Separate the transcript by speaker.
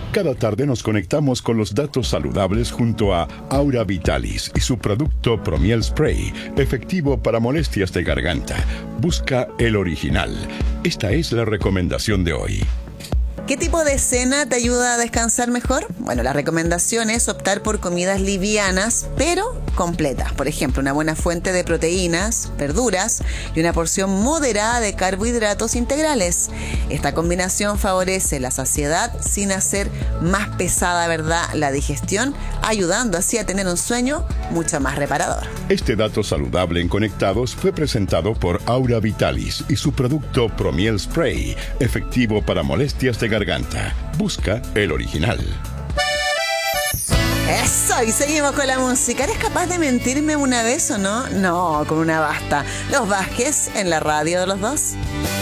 Speaker 1: Cada tarde nos conectamos con los datos saludables junto a Aura Vitalis y su producto Promiel Spray, efectivo para molestias de garganta. Busca el original. Esta es la recomendación de hoy.
Speaker 2: ¿Qué tipo de cena te ayuda a descansar mejor? Bueno, la recomendación es optar por comidas livianas, pero completas. Por ejemplo, una buena fuente de proteínas, verduras y una porción moderada de carbohidratos integrales. Esta combinación favorece la saciedad sin hacer más pesada, ¿verdad?, la digestión, ayudando así a tener un sueño mucho más reparador.
Speaker 1: Este dato saludable en Conectados fue presentado por Aura Vitalis y su producto Promiel Spray, efectivo para molestias de garganta. Busca el original.
Speaker 2: Eso, y seguimos con la música. ¿Eres capaz de mentirme una vez o no? No, con una basta. Los Vázquez en la radio de los dos.